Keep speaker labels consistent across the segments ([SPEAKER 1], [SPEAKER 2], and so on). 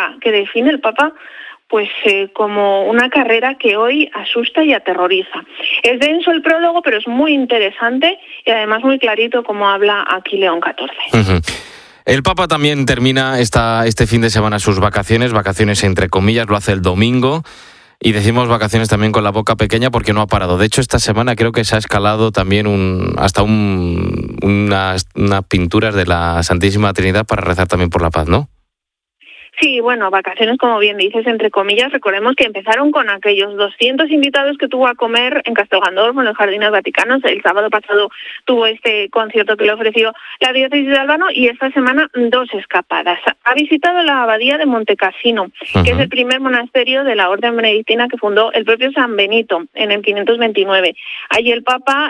[SPEAKER 1] carrera que define el Papa, pues como una carrera que hoy asusta y aterroriza. Es denso el prólogo, pero es muy interesante y además muy clarito como habla aquí León XIV.
[SPEAKER 2] Uh-huh. El Papa también termina este fin de semana sus vacaciones entre comillas, lo hace el domingo. Y decimos vacaciones también con la boca pequeña porque no ha parado. De hecho, esta semana creo que se ha escalado también unas pinturas de la Santísima Trinidad para rezar también por la paz, ¿no?
[SPEAKER 1] Sí, bueno, vacaciones, como bien dices, entre comillas. Recordemos que empezaron con aquellos 200 invitados que tuvo a comer en Castel Gandolfo, en los Jardines Vaticanos. El sábado pasado tuvo este concierto que le ofreció la diócesis de Albano y esta semana 2 escapadas. Ha visitado la abadía de Montecassino, que es el primer monasterio de la orden benedictina que fundó el propio San Benito en el 529. Allí el Papa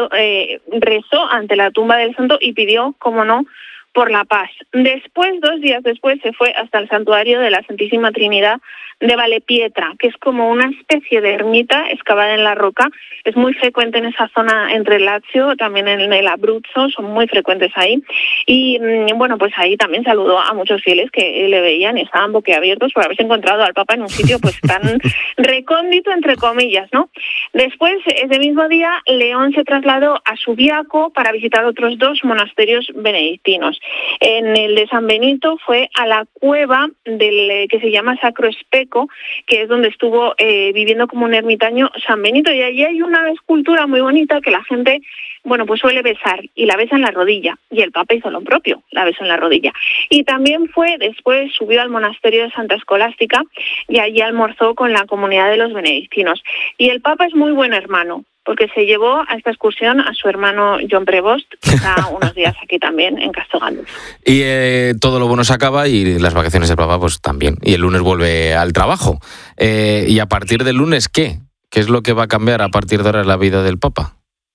[SPEAKER 1] rezó ante la tumba del santo y pidió, como no, por la paz. Después, 2 días después, se fue hasta el santuario de la Santísima Trinidad de Valepietra, que es como una especie de ermita excavada en la roca. Es muy frecuente en esa zona entre el Lazio, también en el Abruzzo, son muy frecuentes ahí. Y bueno, pues ahí también saludó a muchos fieles que le veían y estaban boquiabiertos por haberse encontrado al Papa en un sitio pues tan recóndito, entre comillas, ¿no? Después, ese mismo día, León se trasladó a Subiaco para visitar otros 2 monasterios benedictinos. En el de San Benito fue a la cueva del que se llama Sacro Especo, que es donde estuvo viviendo como un ermitaño San Benito, y allí hay una escultura muy bonita que la gente, bueno, pues suele besar, y la besa en la rodilla, y el Papa hizo lo propio, la besó en la rodilla. Y también después subió al monasterio de Santa Escolástica, y allí almorzó con la comunidad de los benedictinos. Y el Papa es muy buen hermano, porque se llevó a esta excursión a su hermano John Prevost, que está unos días aquí también en Castel Gandolfo.
[SPEAKER 2] Y todo lo bueno se acaba y las vacaciones del Papa pues también. Y el lunes vuelve al trabajo. Y a partir del lunes, ¿qué? ¿Qué es lo que va a cambiar a partir de ahora en la vida del Papa?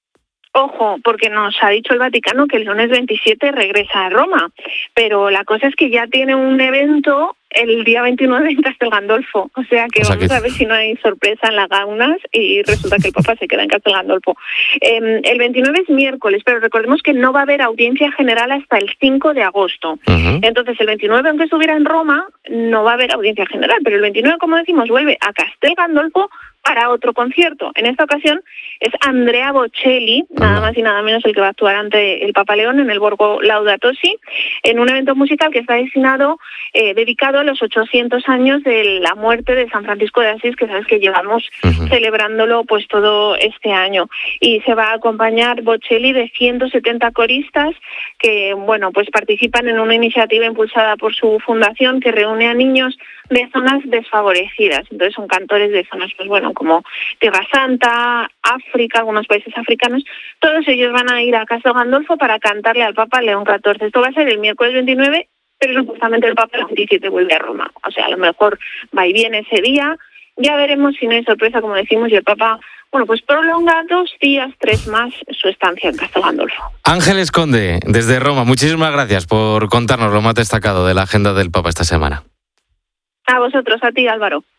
[SPEAKER 1] Ojo, porque nos ha dicho el Vaticano que el lunes 27 regresa a Roma, pero la cosa es que ya tiene un evento el día 29 en Castel Gandolfo, o sea que vamos a ver si no hay sorpresa en las gaunas y resulta que el Papa se queda en Castel Gandolfo. El 29 es miércoles, pero recordemos que no va a haber audiencia general hasta el 5 de agosto. Uh-huh. Entonces el 29, aunque estuviera en Roma, no va a haber audiencia general, pero el 29, como decimos, vuelve a Castel Gandolfo para otro concierto. En esta ocasión es Andrea Bocelli, nada más y nada menos el que va a actuar ante el Papa León en el Borgo Laudato Si, en un evento musical que está dedicado a los 800 años de la muerte de San Francisco de Asís, que sabes que llevamos celebrándolo pues todo este año. Y se va a acompañar Bocelli de 170 coristas que, bueno, pues participan en una iniciativa impulsada por su fundación que reúne a niños de zonas desfavorecidas. Entonces son cantores de zonas, pues bueno, como Tierra Santa, África, algunos países africanos. Todos ellos van a ir a Castel Gandolfo para cantarle al Papa León XIV. Esto va a ser el miércoles 29, pero supuestamente el Papa el 27 vuelve a Roma. O sea, a lo mejor va y viene ese día. Ya veremos si no hay sorpresa, como decimos, y el Papa, bueno, pues prolonga 2 días, 3 más su estancia en Castel Gandolfo.
[SPEAKER 2] Ángeles Conde, desde Roma, muchísimas gracias por contarnos lo más destacado de la agenda del Papa esta semana.
[SPEAKER 1] A vosotros, a ti, Álvaro.